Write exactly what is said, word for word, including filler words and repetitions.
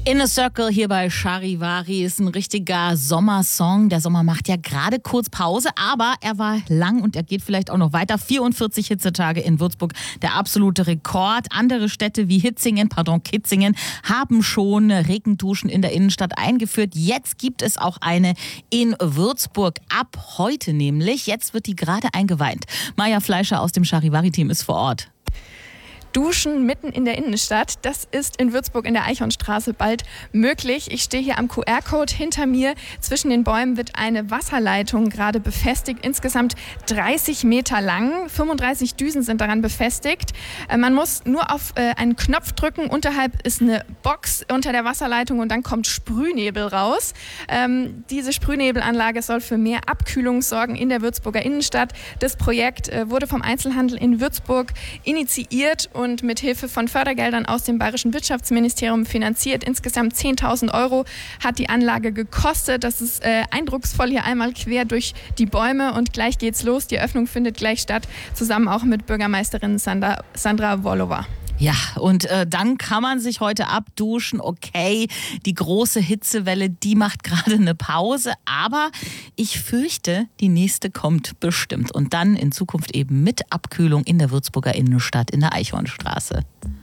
Inner Circle hier bei Charivari ist ein richtiger Sommersong. Der Sommer macht ja gerade kurz Pause, aber er war lang und er geht vielleicht auch noch weiter. vierundvierzig Hitzetage in Würzburg, der absolute Rekord. Andere Städte wie Hitzingen, pardon, Kitzingen haben schon Regenduschen in der Innenstadt eingeführt. Jetzt gibt es auch eine in Würzburg, ab heute nämlich. Jetzt wird die gerade eingeweiht. Maja Fleischer aus dem Charivari-Team ist vor Ort. Duschen mitten in der Innenstadt, das ist in Würzburg in der Eichhornstraße bald möglich. Ich stehe hier am Q R-Code. Hinter mir zwischen den Bäumen wird eine Wasserleitung gerade befestigt, insgesamt dreißig Meter lang. fünfunddreißig Düsen sind daran befestigt. Man muss nur auf einen Knopf drücken. Unterhalb ist eine Box unter der Wasserleitung und dann kommt Sprühnebel raus. Ähm, diese Sprühnebelanlage soll für mehr Abkühlung sorgen in der Würzburger Innenstadt. Das Projekt äh, wurde vom Einzelhandel in Würzburg initiiert und und mit Hilfe von Fördergeldern aus dem Bayerischen Wirtschaftsministerium finanziert. Insgesamt zehntausend Euro hat die Anlage gekostet. Das ist äh, eindrucksvoll hier einmal quer durch die Bäume und gleich geht's los. Die Öffnung findet gleich statt, zusammen auch mit Bürgermeisterin Sandra, Sandra Wolova. Ja, und äh, dann kann man sich heute abduschen. Okay, die große Hitzewelle, die macht gerade eine Pause. Aber ich fürchte, die nächste kommt bestimmt. Und dann in Zukunft eben mit Abkühlung in der Würzburger Innenstadt in der Eichhornstraße.